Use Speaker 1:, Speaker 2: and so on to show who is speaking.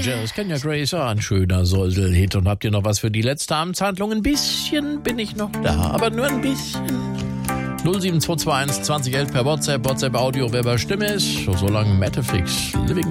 Speaker 1: Rangers, Kenya Grace, ein schöner Säusel-Hit. Und habt ihr noch was für die letzte Amtshandlung? Ein bisschen bin ich noch da, aber nur ein bisschen. 07221 2011 per WhatsApp, WhatsApp Audio, wer bei Stimme ist. So lange Metafix, Living